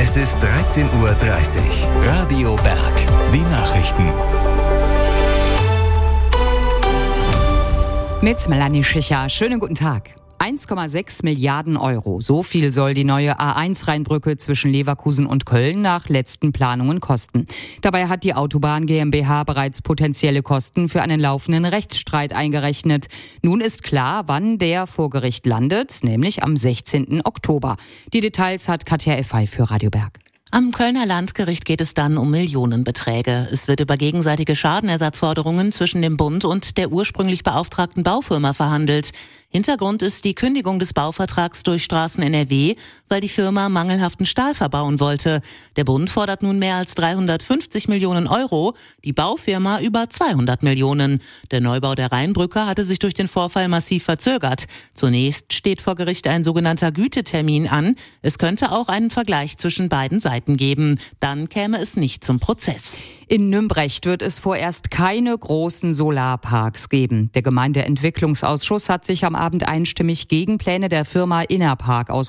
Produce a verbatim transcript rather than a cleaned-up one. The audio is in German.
Es ist dreizehn Uhr dreißig. Radio Berg. Die Nachrichten. Mit Melanie Schicher. Schönen guten Tag. eins Komma sechs Milliarden Euro. So viel soll die neue A eins Rheinbrücke zwischen Leverkusen und Köln nach letzten Planungen kosten. Dabei hat die Autobahn GmbH bereits potenzielle Kosten für einen laufenden Rechtsstreit eingerechnet. Nun ist klar, wann der vor Gericht landet, nämlich am sechzehnten Oktober. Die Details hat Katja Effay für Radio Berg. Am Kölner Landgericht geht es dann um Millionenbeträge. Es wird über gegenseitige Schadenersatzforderungen zwischen dem Bund und der ursprünglich beauftragten Baufirma verhandelt. Hintergrund ist die Kündigung des Bauvertrags durch Straßen N R W, weil die Firma mangelhaften Stahl verbauen wollte. Der Bund fordert nun mehr als dreihundertfünfzig Millionen Euro, die Baufirma über zweihundert Millionen. Der Neubau der Rheinbrücke hatte sich durch den Vorfall massiv verzögert. Zunächst steht vor Gericht ein sogenannter Gütetermin an. Es könnte auch einen Vergleich zwischen beiden Seiten geben. Dann käme es nicht zum Prozess. In Nümbrecht wird es vorerst keine großen Solarparks geben. Der Gemeindeentwicklungsausschuss hat sich am Abend einstimmig gegen Pläne der Firma Innerpark ausgesprochen.